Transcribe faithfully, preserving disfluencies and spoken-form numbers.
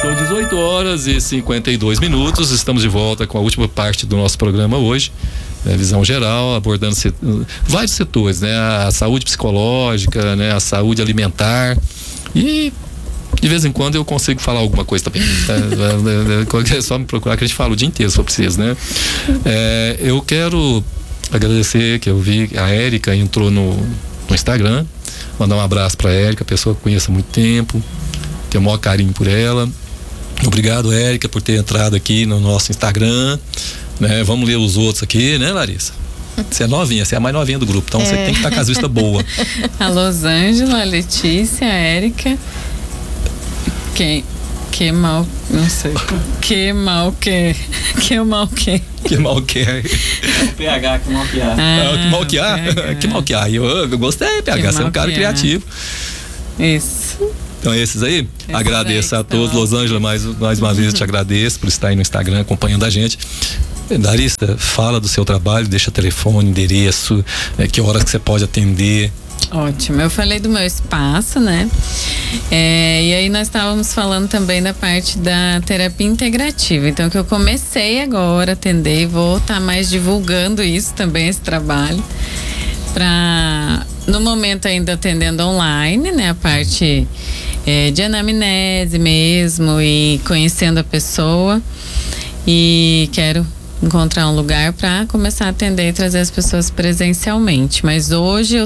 São dezoito horas e cinquenta e dois minutos. Estamos de volta com a última parte do nosso programa hoje. É, visão geral, abordando set... vários setores, né? A saúde psicológica, né? A saúde alimentar e de vez em quando eu consigo falar alguma coisa também. É só me procurar que a gente fala o dia inteiro se for preciso, né? É, eu quero agradecer que eu vi a Érica entrou no, no Instagram, mandar um abraço para a Érica, pessoa que eu conheço há muito tempo, tenho o maior carinho por ela. Obrigado, Érica, por ter entrado aqui no nosso Instagram, né? Vamos ler os outros aqui, né, Larissa? Você é novinha, você é a mais novinha do grupo, então é. Você tem que estar com as vistas boas. A Rosângela, a Letícia, a Érica. Quem? Que mal, não sei. Que mal que? Que mal que? Que mal que? O P H, que mal que há. Ah, que mal que há? Que mal que há? Eu, eu gostei, P H, você é um cara criativo. Isso. Então esses aí, esses agradeço aí a todos. Rosângela, mais, mais uma vez te agradeço por estar aí no Instagram acompanhando a gente. Larissa, fala do seu trabalho, deixa telefone, endereço, é, que horas que você pode atender. Ótimo, eu falei do meu espaço, né? É, e aí nós estávamos falando também da parte da terapia integrativa. Então, que eu comecei agora a atender e vou estar tá mais divulgando isso também, esse trabalho. Pra, no momento ainda atendendo online, né? A parte é, de anamnese mesmo e conhecendo a pessoa. E quero encontrar um lugar para começar a atender e trazer as pessoas presencialmente. Mas hoje eu